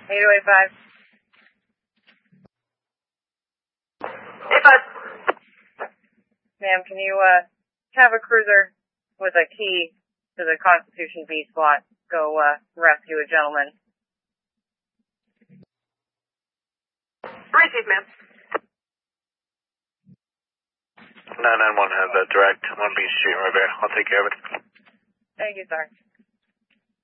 8285. 85. Ma'am, can you, have a cruiser with a key to the Constitution B slot go, rescue a gentleman? Receive, ma'am. 991 has a direct 1 Beach Street, Rivera. I'll take care of it. Thank you, sir.